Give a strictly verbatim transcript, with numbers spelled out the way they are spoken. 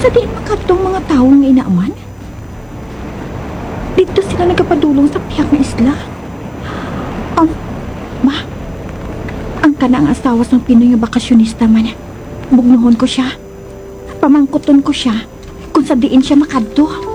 Sa diin makadtong mga tao nga inaaman? Dito sila nagapadulong sa piyak nga isla. Ang, ma, ang kanang asawa ng Pinoy nga bakasyonista man. Bugnuhon ko siya. Pamangkuton ko siya kung sa diin siya makadto.